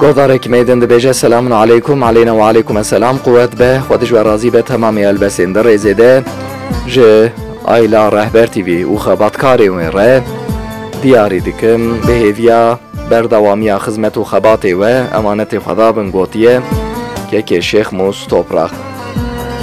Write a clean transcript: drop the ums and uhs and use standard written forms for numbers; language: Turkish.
گۆڤارێکی مەدەن دەبێژە سەلامون عەلەیکوم عەلەینا و عەلەیکومە سەلام قووەت بە خودش و ڕازی بە تەمامی ئەلبەسێندە ڕێزێدە ji ayla Rehber TV û xebatkarê wê re diyarî dikim bi hêviya berdewamiya xizmet û xebatê we emanetê xwe da bin gotiye kekê Şêx Mûz Toprak.